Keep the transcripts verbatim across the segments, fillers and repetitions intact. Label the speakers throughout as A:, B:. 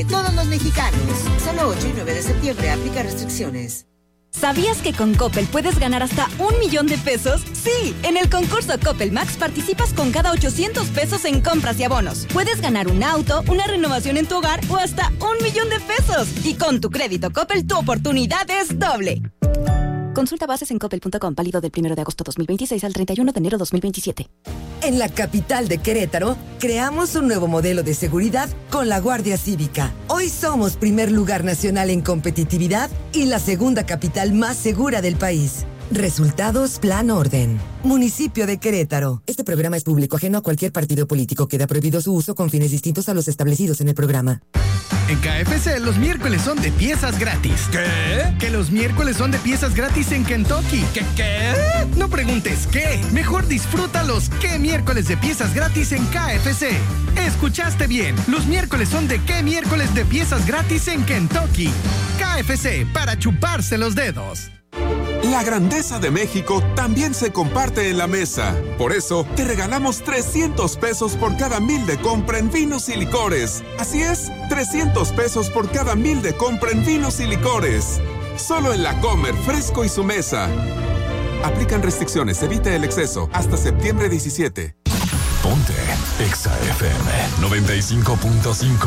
A: de todos los mexicanos. Solo ocho y nueve de septiembre, aplica restricciones.
B: ¿Sabías que con Coppel puedes ganar hasta un millón de pesos? Sí, en el concurso Coppel Max participas con cada ochocientos pesos en compras y abonos. Puedes ganar un auto, una renovación en tu hogar o hasta un millón de pesos. Y con tu crédito Coppel, tu oportunidad es doble. Consulta bases en coppel punto com, válido del primero de agosto dos mil veintiséis al treinta y uno de enero dos mil veintisiete.
C: En la capital de Querétaro, creamos un nuevo modelo de seguridad con la Guardia Cívica. Hoy somos primer lugar nacional en competitividad y la segunda capital más segura del país. Resultados Plan Orden. Municipio de Querétaro. Este programa es público, ajeno a cualquier partido político. Queda prohibido su uso con fines distintos a los establecidos en el programa.
D: En K F C los miércoles son de piezas gratis. ¿Qué? Que los miércoles son de piezas gratis en Kentucky. ¿Qué qué? No preguntes qué. Mejor disfrútalos. ¿Qué miércoles de piezas gratis en K F C? Escuchaste bien. Los miércoles son de qué miércoles de piezas gratis en Kentucky. K F C, para chuparse los dedos.
E: La grandeza de México también se comparte en la mesa. Por eso, te regalamos trescientos pesos por cada mil de compra en vinos y licores. Así es, trescientos pesos por cada mil de compra en vinos y licores. Solo en La Comer, Fresco y su mesa. Aplican restricciones, evita el exceso. Hasta septiembre diecisiete.
F: Ponte Exa F M noventa y cinco punto cinco.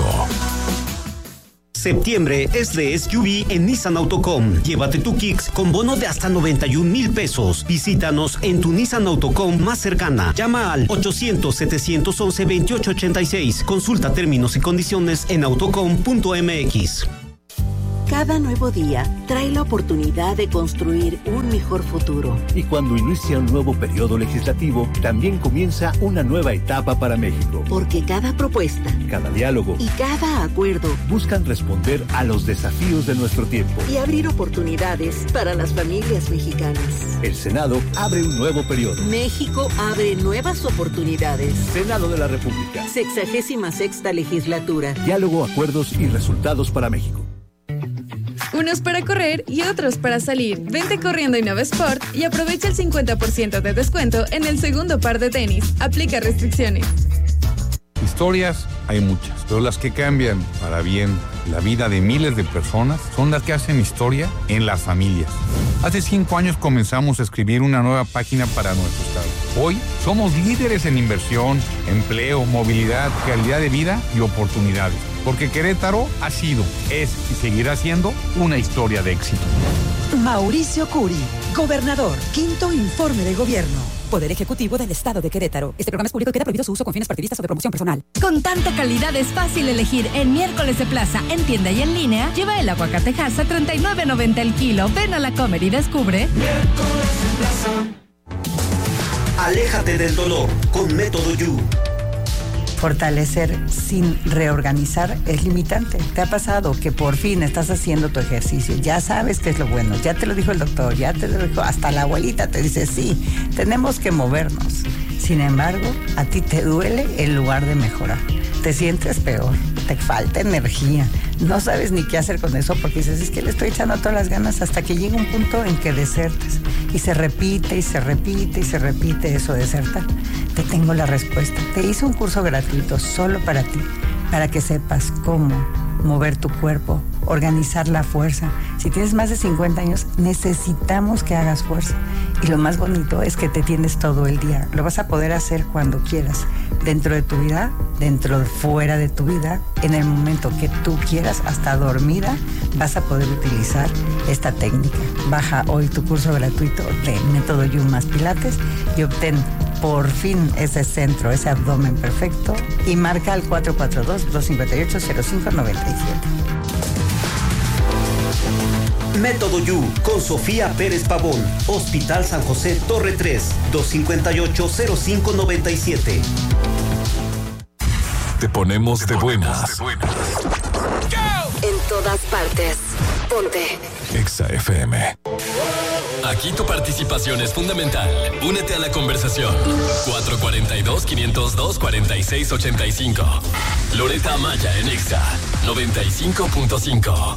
G: Septiembre es de S U V en Nissan Autocom. Llévate tu Kicks con bono de hasta noventa y un mil pesos. Visítanos en tu Nissan Autocom más cercana. Llama al ochocientos, setecientos once, veintiocho ochenta y seis. Consulta términos y condiciones en autocom punto m x.
H: Cada nuevo día trae la oportunidad de construir un mejor futuro.
I: Y cuando inicia un nuevo periodo legislativo, también comienza una nueva etapa para México.
H: Porque cada propuesta,
I: cada diálogo
H: y cada acuerdo
I: buscan responder a los desafíos de nuestro tiempo
H: y abrir oportunidades para las familias mexicanas.
I: El Senado abre un nuevo periodo.
H: México abre nuevas oportunidades.
I: Senado de la República.
H: Sexagésima sexta legislatura.
I: Diálogo, acuerdos y resultados para México.
J: Unos para correr y otros para salir. Vente corriendo a Innova Sport y aprovecha el cincuenta por ciento de descuento en el segundo par de tenis. Aplica restricciones.
K: Historias hay muchas, pero las que cambian para bien la vida de miles de personas son las que hacen historia en las familias. Hace cinco años comenzamos a escribir una nueva página para nuestro estado. Hoy somos líderes en inversión, empleo, movilidad, calidad de vida y oportunidades. Porque Querétaro ha sido, es y seguirá siendo una historia de éxito.
C: Mauricio Curi, gobernador, quinto informe de gobierno. Poder Ejecutivo del Estado de Querétaro. Este programa es público y queda prohibido su uso con fines partidistas o de promoción personal.
B: Con tanta calidad es fácil elegir en miércoles de plaza, en tienda y en línea. Lleva el aguacate Hass a treinta y nueve noventa el kilo. Ven a La Comer y descubre.
G: Miércoles de plaza. Aléjate del dolor con Método You.
L: Fortalecer sin reorganizar es limitante. ¿Te ha pasado que por fin estás haciendo tu ejercicio? Ya sabes qué es lo bueno, ya te lo dijo el doctor, ya te lo dijo, hasta la abuelita te dice, sí, tenemos que movernos. Sin embargo, a ti te duele en lugar de mejorar. Te sientes peor, te falta energía, no sabes ni qué hacer con eso porque dices, es que le estoy echando todas las ganas hasta que llega un punto en que desertas. Y se repite y se repite y se repite eso, desertar. Te tengo la respuesta. Te hice un curso gratuito solo para ti, para que sepas cómo mover tu cuerpo, organizar la fuerza. Si tienes más de cincuenta años, necesitamos que hagas fuerza. Y lo más bonito es que te tienes todo el día. Lo vas a poder hacer cuando quieras, dentro de tu vida, dentro de fuera de tu vida, en el momento que tú quieras, hasta dormida, vas a poder utilizar esta técnica. Baja hoy tu curso gratuito de Método You más Pilates y obtén por fin ese centro, ese abdomen perfecto y marca al cuatro cuatro dos, dos cinco ocho, cero cinco nueve siete.
G: Método You con Sofía Pérez Pavón. Hospital San José Torre tres, dos cinco ocho, cero cinco nueve siete.
F: Te ponemos de buenas.
H: En todas partes. Ponte
F: Exa F M.
M: Aquí tu participación es fundamental. Únete a la conversación. cuatro cuatro dos, cinco cero dos, cuatro seis ocho cinco. Loreta Amaya en Exa noventa y cinco punto cinco.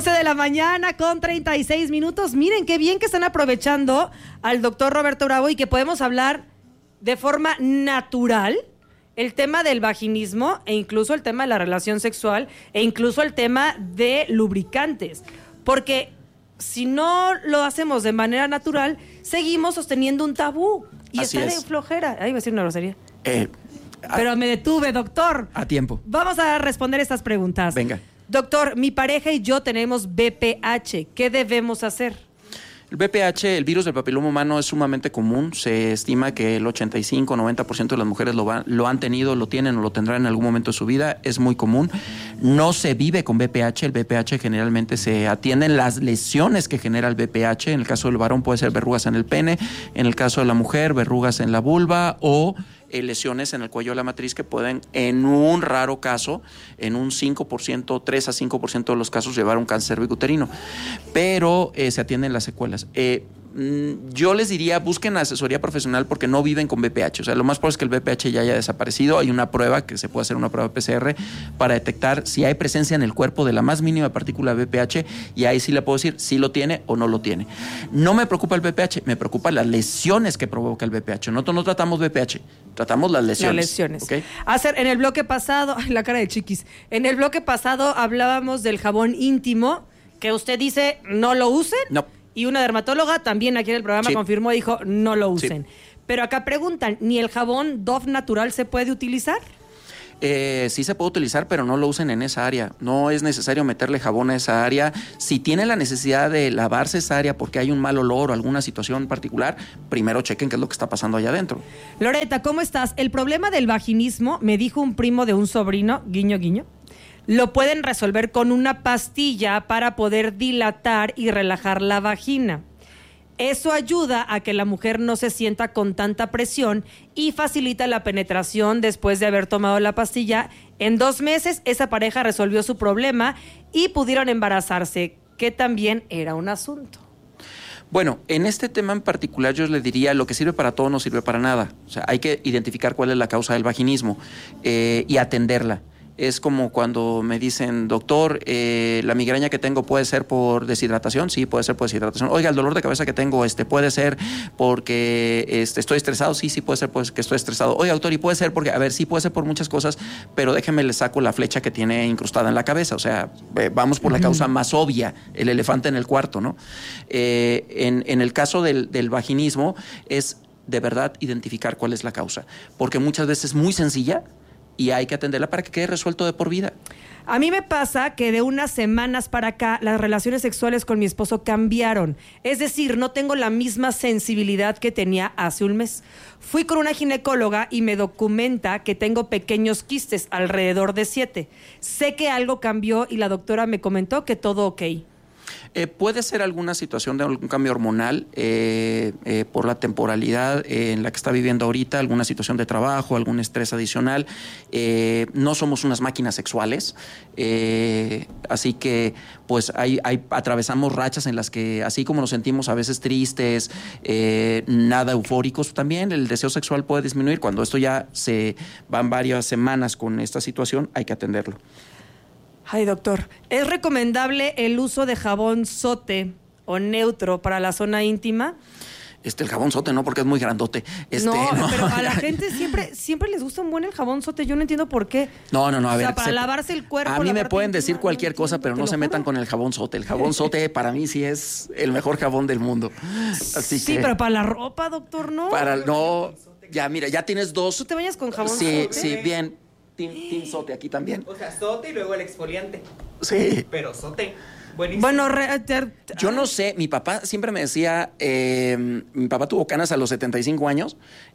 N: once de la mañana con treinta y seis minutos. Miren qué bien que están aprovechando al doctor Roberto Bravo y que podemos hablar de forma natural el tema del vaginismo e incluso el tema de la relación sexual e incluso el tema de lubricantes. Porque si no lo hacemos de manera natural, seguimos sosteniendo un tabú. Y
O: Así
N: está
O: es.
N: de flojera. Ahí iba a decir una grosería.
O: Eh, a,
N: Pero me detuve, doctor.
O: A tiempo.
N: Vamos a responder estas preguntas.
O: Venga.
N: Doctor, mi pareja y yo tenemos B P H. ¿Qué debemos hacer?
O: El B P H, el virus del papiloma humano, es sumamente común. Se estima que el ochenta y cinco a noventa por ciento de las mujeres lo, va, lo han tenido, lo tienen o lo tendrán en algún momento de su vida. Es muy común. No se vive con B P H. El B P H generalmente se atienden las lesiones que genera el B P H. En el caso del varón puede ser verrugas en el pene. En el caso de la mujer, verrugas en la vulva o eh, lesiones en el cuello de la matriz que pueden, en un raro caso, en un cinco por ciento, tres a cinco por ciento de los casos, llevar un cáncer cervicuterino. Pero eh, se atienden las secuelas. Eh, yo les diría, busquen asesoría profesional porque no viven con B P H. O sea, lo más probable es que el B P H ya haya desaparecido. Hay una prueba que se puede hacer, una prueba P C R, para detectar si hay presencia en el cuerpo de la más mínima partícula de B P H, y ahí sí le puedo decir si lo tiene o no lo tiene. No me preocupa el B P H, me preocupan las lesiones que provoca el B P H. Nosotros no tratamos B P H, tratamos las lesiones.
N: Las lesiones.
O: ¿Okay?
N: Hacer, en el bloque pasado, ay, la cara de Chiquis, en el bloque pasado hablábamos del jabón íntimo, que usted dice no lo usen.
O: No.
N: Y una dermatóloga también aquí en el programa
O: sí.
N: confirmó, dijo no lo usen.
O: Sí.
N: Pero acá preguntan, ¿ni el jabón Dove natural se puede utilizar?
O: Eh, sí se puede utilizar, pero no lo usen en esa área. No es necesario meterle jabón a esa área. Si tiene la necesidad de lavarse esa área porque hay un mal olor o alguna situación particular, primero chequen qué es lo que está pasando allá adentro.
N: Loreta, ¿cómo estás? El problema del vaginismo, me dijo un primo de un sobrino, guiño, guiño, lo pueden resolver con una pastilla para poder dilatar y relajar la vagina. Eso ayuda a que la mujer no se sienta con tanta presión y facilita la penetración después de haber tomado la pastilla. En dos meses esa pareja resolvió su problema y pudieron embarazarse, que también era un asunto.
O: Bueno, en este tema en particular yo le diría, lo que sirve para todo no sirve para nada. O sea, hay que identificar cuál es la causa del vaginismo eh, y atenderla. Es como cuando me dicen, doctor, eh, la migraña que tengo puede ser por deshidratación. Sí, puede ser por deshidratación. Oiga, el dolor de cabeza que tengo este, puede ser porque este, estoy estresado. Sí, sí puede ser porque estoy estresado. Oiga, doctor, y puede ser porque, a ver, sí puede ser por muchas cosas, pero déjeme le saco la flecha que tiene incrustada en la cabeza. O sea, eh, vamos por la causa más obvia, el elefante en el cuarto, ¿no? Eh, en, en el caso del, del vaginismo es de verdad identificar cuál es la causa, porque muchas veces es muy sencilla y hay que atenderla para que quede resuelto de por vida.
N: A mí me pasa que de unas semanas para acá las relaciones sexuales con mi esposo cambiaron. Es decir, no tengo la misma sensibilidad que tenía hace un mes. Fui con una ginecóloga y me documenta que tengo pequeños quistes, alrededor de siete. Sé que algo cambió y la doctora me comentó que todo ok.
O: Eh, puede ser alguna situación de algún cambio hormonal eh, eh, por la temporalidad eh, en la que está viviendo ahorita, alguna situación de trabajo, algún estrés adicional. Eh, no somos unas máquinas sexuales, eh, así que pues hay, hay, atravesamos rachas en las que, así como nos sentimos a veces tristes, eh, nada eufóricos, también el deseo sexual puede disminuir. Cuando esto ya se van varias semanas con esta situación, hay que atenderlo.
N: Ay, doctor, ¿es recomendable el uso de jabón sote o neutro para la zona íntima?
O: Este, el jabón sote no, porque es muy grandote. Este,
N: no,
O: no,
N: pero a la gente siempre siempre les gusta un buen el jabón sote. Yo no entiendo por qué.
O: No, no, no, a
N: o
O: ver.
N: sea, para
O: se,
N: lavarse el cuerpo.
O: A mí me pueden
N: íntima,
O: decir cualquier
N: no
O: cosa, pero no se metan con el jabón sote. El jabón sote para mí sí es el mejor jabón del mundo. Así
N: sí,
O: que,
N: pero para la ropa, doctor, no.
O: Para no, ya mira, ya tienes dos.
N: ¿Tú te bañas con jabón
O: sí,
N: sote?
O: Sí, sí, bien. Team, team sote aquí también.
P: O sea, sote y luego el exfoliante.
O: Sí.
P: Pero sote. Buenísimo.
N: Bueno, re, te,
O: yo no sé, mi papá siempre me decía, eh, mi papá tuvo canas a los setenta y cinco años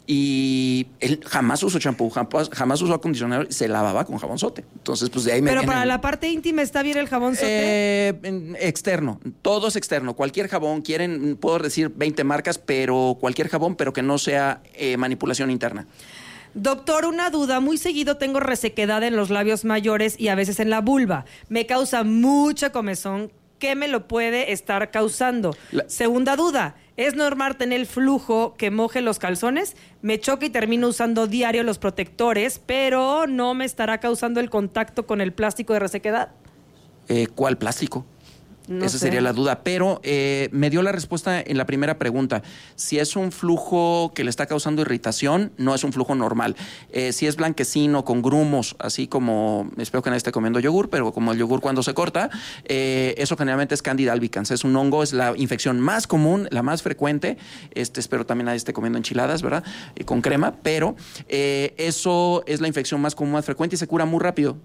O: y él jamás usó champú, jamás, jamás usó acondicionador, se lavaba con jabón sote. Entonces, pues de ahí me
N: Pero
O: viene
N: para
O: el,
N: la parte íntima está bien el jabón sote.
O: Eh, externo, todo es externo. Cualquier jabón, quieren, puedo decir veinte marcas, pero cualquier jabón, pero que no sea eh, manipulación interna.
N: Doctor, una duda. Muy seguido tengo resequedad en los labios mayores y a veces en la vulva. Me causa mucha comezón. ¿Qué me lo puede estar causando? La... Segunda duda. ¿Es normal tener el flujo que moje los calzones? Me choca y termino usando diario los protectores, pero no me estará causando el contacto con el plástico de resequedad.
O: Eh, ¿Cuál plástico? No Esa sé. sería la duda, pero eh, me dio la respuesta en la primera pregunta. Si es un flujo que le está causando irritación, no es un flujo normal. Eh, si es blanquecino, con grumos, así como, espero que nadie esté comiendo yogur, pero como el yogur cuando se corta, eh, eso generalmente es Candida albicans. Es un hongo, es la infección más común, la más frecuente. Este, espero también nadie esté comiendo enchiladas, ¿verdad? Eh, con crema, pero eh, eso es la infección más común, más frecuente y se cura muy rápido.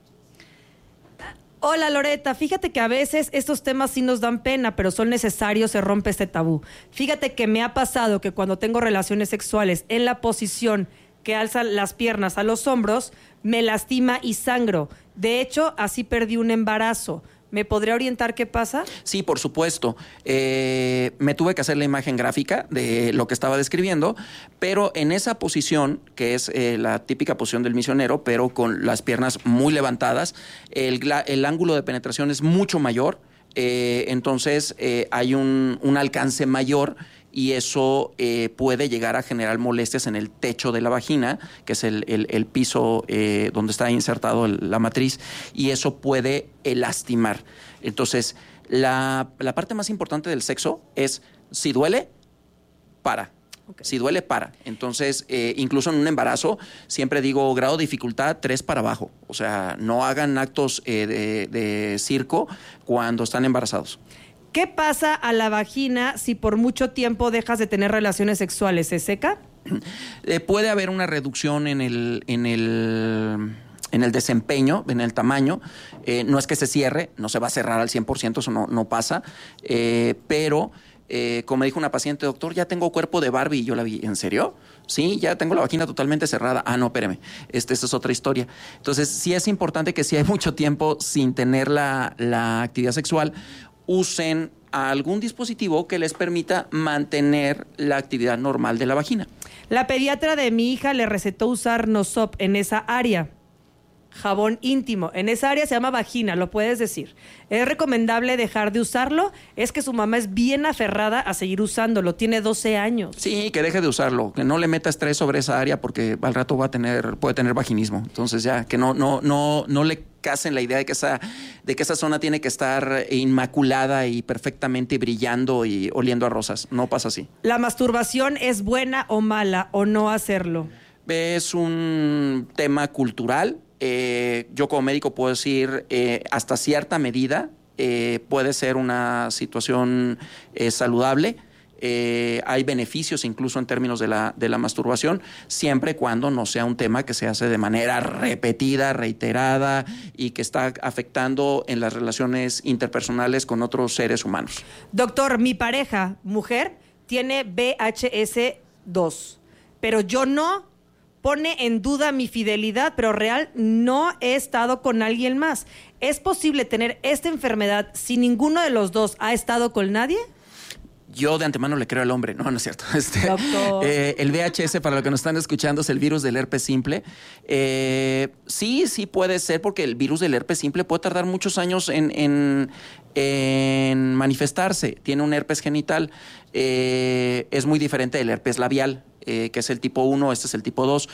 N: Hola Loreta, fíjate que a veces estos temas sí nos dan pena, pero son necesarios, se rompe este tabú. Fíjate que me ha pasado que cuando tengo relaciones sexuales en la posición que alza las piernas a los hombros, me lastima y sangro. De hecho, así perdí un embarazo. ¿Me podría orientar qué pasa?
O: Sí, por supuesto. Eh, me tuve que hacer la imagen gráfica de lo que estaba describiendo, pero en esa posición, que es eh, la típica posición del misionero, pero con las piernas muy levantadas, el, el ángulo de penetración es mucho mayor, eh, entonces eh, hay un, un alcance mayor y eso eh, puede llegar a generar molestias en el techo de la vagina, que es el, el, el piso eh, donde está insertado el, la matriz, y eso puede eh, lastimar. Entonces, la, la parte más importante del sexo es, si duele, para. Okay. Si duele, para. Entonces, eh, incluso en un embarazo, siempre digo grado de dificultad tres para abajo. O sea, no hagan actos eh, de, de circo cuando están embarazados.
N: ¿Qué pasa a la vagina si por mucho tiempo dejas de tener relaciones sexuales? ¿Se seca?
O: Eh, puede haber una reducción en el, en el, en el desempeño, en el tamaño. Eh, no es que se cierre, no se va a cerrar al cien por ciento, eso no, no pasa. Eh, pero, eh, como dijo una paciente, doctor, ya tengo cuerpo de Barbie. Y yo la vi, ¿en serio? Sí, ya tengo la vagina totalmente cerrada. Ah, no, espérame, este, esta es otra historia. Entonces, sí es importante que si hay mucho tiempo sin tener la, la actividad sexual, usen algún dispositivo que les permita mantener la actividad normal de la vagina.
N: La pediatra de mi hija le recetó usar Nosop en esa área. Jabón íntimo. En esa área se llama vagina, lo puedes decir. ¿Es recomendable dejar de usarlo? Es que su mamá es bien aferrada a seguir usándolo. Tiene doce años.
O: Sí, que deje de usarlo. Que no le meta estrés sobre esa área porque al rato va a tener, puede tener vaginismo. Entonces ya, que no, no, no, no le casen la idea de que esa, de que esa zona tiene que estar inmaculada y perfectamente brillando y oliendo a rosas. No pasa así.
N: ¿La masturbación es buena o mala o no hacerlo?
O: Es un tema cultural. Eh, yo como médico puedo decir, eh, hasta cierta medida eh, puede ser una situación eh, saludable. Eh, hay beneficios incluso en términos de la, de la masturbación, siempre y cuando no sea un tema que se hace de manera repetida, reiterada y que está afectando en las relaciones interpersonales con otros seres humanos.
N: Doctor, mi pareja, mujer, tiene V H S dos, pero yo no. Pone en duda mi fidelidad, pero real no he estado con alguien más. ¿Es posible tener esta enfermedad si ninguno de los dos ha estado con nadie?
O: Yo de antemano le creo al hombre. No, no es cierto. Este, eh, el V H S, para los que nos están escuchando, es el virus del herpes simple. Eh, sí, sí puede ser, porque el virus del herpes simple puede tardar muchos años en, en, en manifestarse. Tiene un herpes genital. Eh, es muy diferente del herpes labial. Eh, que es el tipo uno, este es el tipo dos.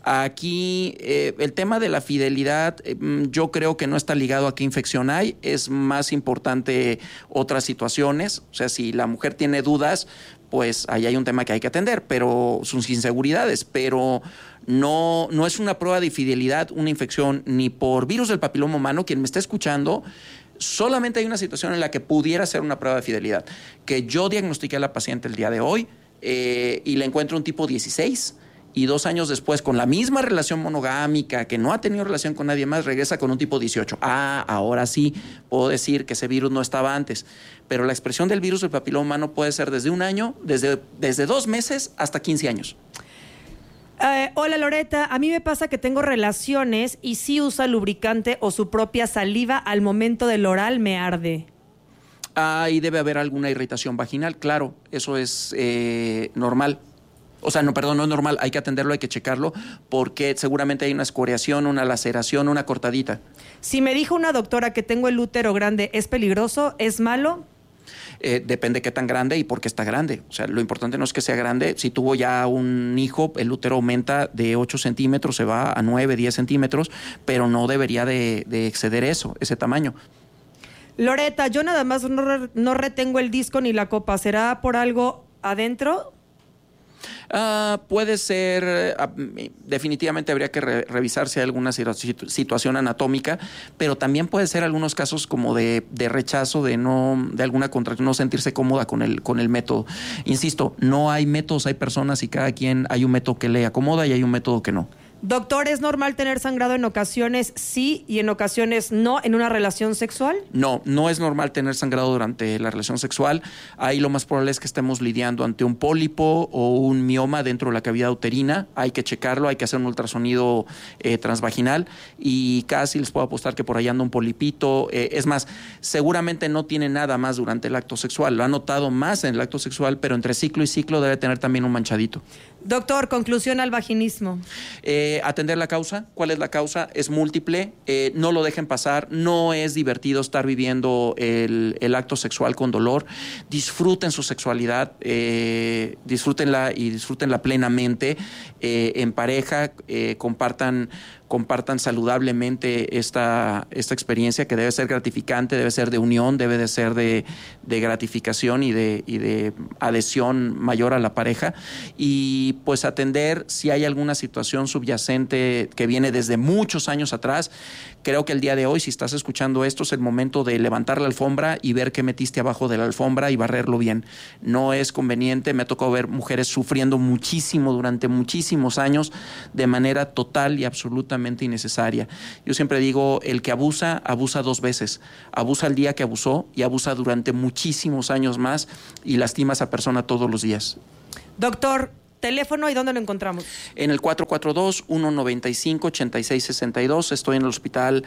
O: Aquí eh, el tema de la fidelidad eh, yo creo que no está ligado a qué infección hay, es más importante otras situaciones. O sea, si la mujer tiene dudas, pues ahí hay un tema que hay que atender, pero sus inseguridades, pero no, no es una prueba de fidelidad, una infección ni por virus del papiloma humano. Quien me está escuchando, solamente hay una situación en la que pudiera ser una prueba de fidelidad, que yo diagnostiqué a la paciente el día de hoy, Eh, y le encuentro un tipo dieciséis y dos años después, con la misma relación monogámica, que no ha tenido relación con nadie más, regresa con un tipo dieciocho. Ah, ahora sí puedo decir que ese virus no estaba antes. Pero la expresión del virus del papiloma humano puede ser desde un año, desde, desde dos meses hasta quince años.
N: Eh, hola Loreta, a mí me pasa que tengo relaciones y si usa lubricante o su propia saliva al momento del oral me arde.
O: Ahí debe haber alguna irritación vaginal, claro, eso es eh, normal. O sea, no, perdón, no es normal, hay que atenderlo, hay que checarlo, porque seguramente hay una escoriación, una laceración, una cortadita.
N: Si me dijo una doctora que tengo el útero grande, ¿es peligroso? ¿Es malo?
O: Eh, depende qué tan grande y por qué está grande. O sea, lo importante no es que sea grande. Si tuvo ya un hijo, el útero aumenta de ocho centímetros, se va a nueve, diez centímetros, pero no debería de, de exceder eso, ese tamaño.
N: Loreta, yo nada más no, re- no retengo el disco ni la copa. ¿Será por algo adentro?
O: Uh, puede ser, uh, definitivamente habría que re revisar si hay alguna situ situación anatómica, pero también puede ser algunos casos como de, de rechazo, de no, de alguna contracción, no sentirse cómoda con el, con el método. Insisto, no hay métodos, hay personas y cada quien hay un método que le acomoda y hay un método que no.
N: Doctor, ¿es normal tener sangrado en ocasiones sí y en ocasiones no en una relación sexual?
O: No, no es normal tener sangrado durante la relación sexual. Ahí lo más probable es que estemos lidiando ante un pólipo o un mioma dentro de la cavidad uterina. Hay que checarlo, hay que hacer un ultrasonido eh, transvaginal y casi les puedo apostar que por ahí anda un polipito. Eh, es más, seguramente no tiene nada más durante el acto sexual. Lo ha notado más en el acto sexual, pero entre ciclo y ciclo debe tener también un manchadito.
N: Doctor, conclusión al vaginismo.
O: Eh, atender la causa. ¿Cuál es la causa? Es múltiple. Eh, no lo dejen pasar. No es divertido estar viviendo el, el acto sexual con dolor. Disfruten su sexualidad. Eh, disfrútenla y disfrútenla plenamente. Eh, en pareja, eh, compartan compartan saludablemente esta, esta experiencia que debe ser gratificante, debe ser de unión, debe de ser de, de gratificación y de, y de adhesión mayor a la pareja. Y pues atender si hay alguna situación subyacente que viene desde muchos años atrás. Creo que el día de hoy, si estás escuchando esto, es el momento de levantar la alfombra y ver qué metiste abajo de la alfombra y barrerlo bien. No es conveniente. Me ha tocado ver mujeres sufriendo muchísimo durante muchísimos años de manera total y absolutamente innecesaria. Yo siempre digo, el que abusa, abusa dos veces. Abusa el día que abusó y abusa durante muchísimos años más y lastima a esa persona todos los días.
N: Doctor, teléfono y dónde lo encontramos.
O: En el cuatro cuatro dos, uno nueve cinco, ocho seis seis dos. Estoy en el hospital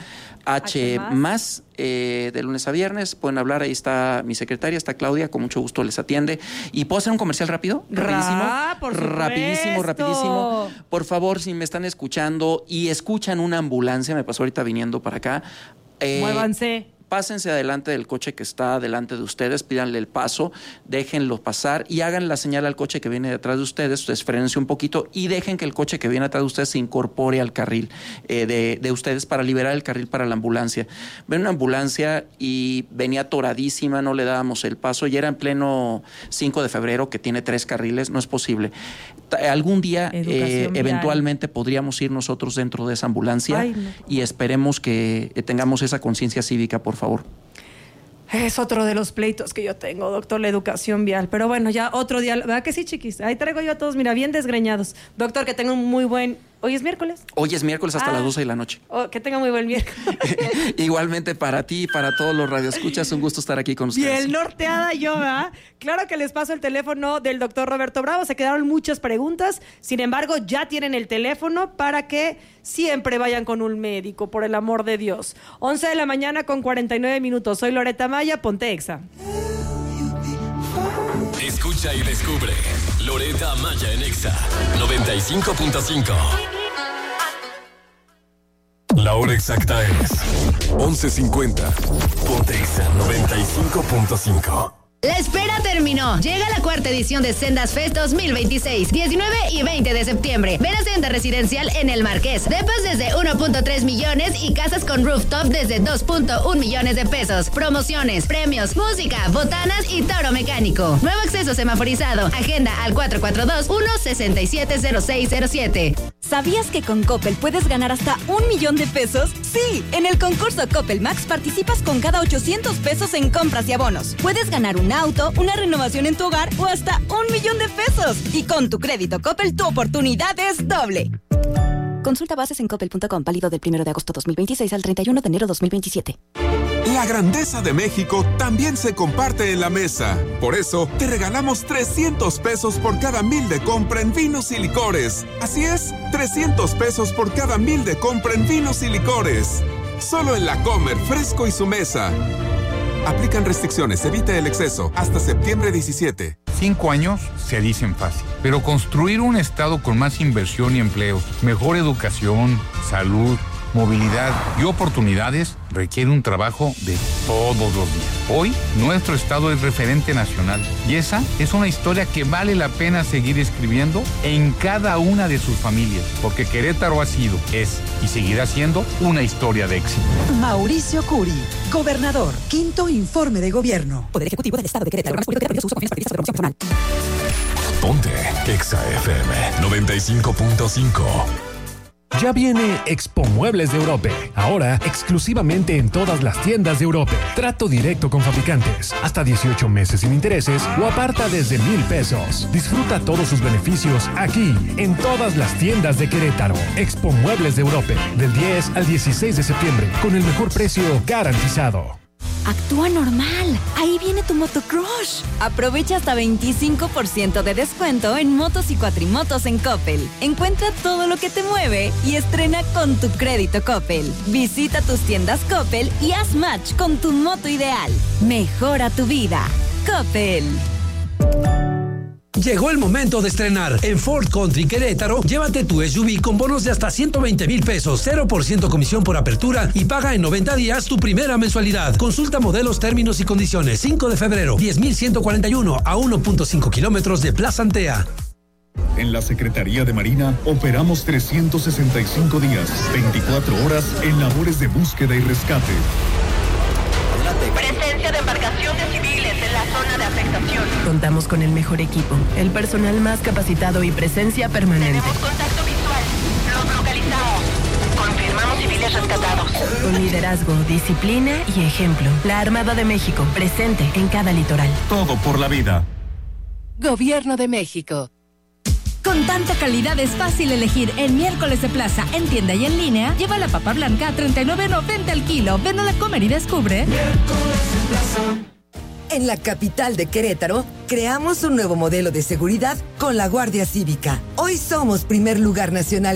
O: H más, eh, de lunes a viernes. Pueden hablar, ahí está mi secretaria, está Claudia, con mucho gusto les atiende. ¿Y puedo hacer un comercial rápido? Rapidísimo.
N: Ra, por supuesto.
O: Rapidísimo, rapidísimo. Por favor, si me están escuchando y escuchan una ambulancia, me pasó ahorita viniendo para acá.
N: Eh, Muévanse.
O: Pásense adelante del coche que está delante de ustedes, pídanle el paso, déjenlo pasar y hagan la señal al coche que viene detrás de ustedes, ustedes frénense un poquito y dejen que el coche que viene atrás de ustedes se incorpore al carril eh, de, de ustedes para liberar el carril para la ambulancia. Ven una ambulancia y venía atoradísima, no le dábamos el paso y era en pleno cinco de febrero que tiene tres carriles, no es posible. Algún día eh, eventualmente podríamos ir nosotros dentro de esa ambulancia. Ay, no. Y esperemos que eh, tengamos esa conciencia cívica, por favor.
N: Es otro de los pleitos que yo tengo, doctor, la educación vial. Pero bueno, ya otro día, ¿verdad que sí, chiquis? Ahí traigo yo a todos, mira, bien desgreñados. Doctor, que tenga un muy buen... ¿Hoy es miércoles?
O: Hoy es miércoles hasta ah. las doce de la noche.
N: Oh, que tenga muy buen miércoles.
O: Igualmente para ti y para todos los radioescuchas, un gusto estar aquí con ustedes.
N: Bien norteada yo, ¿verdad? Claro que les paso el teléfono del doctor Roberto Bravo. Se quedaron muchas preguntas. Sin embargo, ya tienen el teléfono para que siempre vayan con un médico, por el amor de Dios. once de la mañana con cuarenta y nueve minutos. Soy Loreta Maya, ponte Exa.
M: Escucha y descubre Loreta Maya en Exa noventa y cinco punto cinco. La hora exacta es once cincuenta. Ponte Exa noventa y cinco punto cinco.
Q: La espera terminó. Llega la cuarta edición de Sendas Fest dos mil veintiséis, diecinueve y veinte de septiembre. Ven a Senda Residencial en El Marqués. Depas desde uno punto tres millones y casas con rooftop desde dos punto uno millones de pesos. Promociones, premios, música, botanas y toro mecánico. Nuevo acceso semaforizado. Agenda al cuatro cuatro dos, uno seis siete cero seis cero siete.
B: ¿Sabías que con Coppel puedes ganar hasta un millón de pesos? Sí, en el concurso Coppel Max participas con cada ochocientos pesos en compras y abonos. Puedes ganar un auto, una renovación en tu hogar o hasta un millón de pesos. Y con tu crédito Coppel, tu oportunidad es doble. Consulta bases en coppel punto com, válido del primero de agosto dos mil veintiséis al treinta y uno de enero dos mil veintisiete.
E: La grandeza de México también se comparte en la mesa. Por eso, te regalamos trescientos pesos por cada mil de compra en vinos y licores. Así es, trescientos pesos por cada mil de compra en vinos y licores. Solo en La Comer, Fresco y Su Mesa. Aplican restricciones, evite el exceso. Hasta septiembre diecisiete.
K: Cinco años se dicen fácil, pero construir un estado con más inversión y empleos, mejor educación, salud, movilidad y oportunidades requiere un trabajo de todos los días. Hoy, nuestro estado es referente nacional y esa es una historia que vale la pena seguir escribiendo en cada una de sus familias, porque Querétaro ha sido, es y seguirá siendo una historia de éxito.
R: Mauricio Curi, gobernador, quinto informe de gobierno. Poder Ejecutivo del Estado de Querétaro.
F: Ponte Exa F M noventa y cinco punto cinco.
S: Ya viene Expo Muebles de Europe, ahora exclusivamente en todas las tiendas de Europe. Trato directo con fabricantes, hasta dieciocho meses sin intereses o aparta desde mil pesos. Disfruta todos sus beneficios aquí, en todas las tiendas de Querétaro. Expo Muebles de Europe, del diez al dieciséis de septiembre, con el mejor precio garantizado.
B: Actúa normal. Ahí viene tu motocrush. Aprovecha hasta veinticinco por ciento de descuento en motos y cuatrimotos en Coppel. Encuentra todo lo que te mueve y estrena con tu crédito Coppel. Visita tus tiendas Coppel y haz match con tu moto ideal. Mejora tu vida. Coppel.
T: Llegó el momento de estrenar. En Ford Country Querétaro, llévate tu S U V con bonos de hasta ciento veinte mil pesos, cero por ciento comisión por apertura y paga en noventa días tu primera mensualidad. Consulta modelos, términos y condiciones. cinco de febrero, diez mil ciento cuarenta y uno a uno punto cinco kilómetros de Plaza Antea.
U: En la Secretaría de Marina operamos trescientos sesenta y cinco días, veinticuatro horas en labores de búsqueda y rescate.
V: Presencia de embarcaciones civiles en la zona de afectación.
W: Contamos con el mejor equipo, el personal más capacitado y presencia permanente.
V: Tenemos contacto visual. Los localizamos. Confirmamos civiles rescatados.
W: Con liderazgo, disciplina y ejemplo. La Armada de México, presente en cada litoral.
U: Todo por la vida.
W: Gobierno de México.
X: Con tanta calidad es fácil elegir. En Miércoles de Plaza, en tienda y en línea, lleva la papa blanca a treinta y nueve noventa al kilo. Ven a la Comer y descubre. Miércoles de Plaza.
C: En la capital de Querétaro, creamos un nuevo modelo de seguridad con la Guardia Cívica. Hoy somos primer lugar nacional